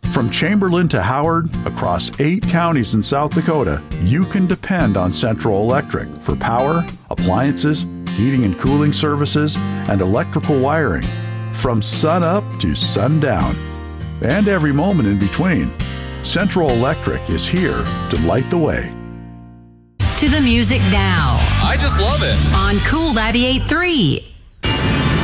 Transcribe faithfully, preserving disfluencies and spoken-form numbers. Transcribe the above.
From Chamberlain to Howard, across eight counties in South Dakota, you can depend on Central Electric for power, appliances, heating and cooling services, and electrical wiring. From sun up to sundown, and every moment in between, Central Electric is here to light the way. To the music now. I just love it. On Cool ninety-eight point three.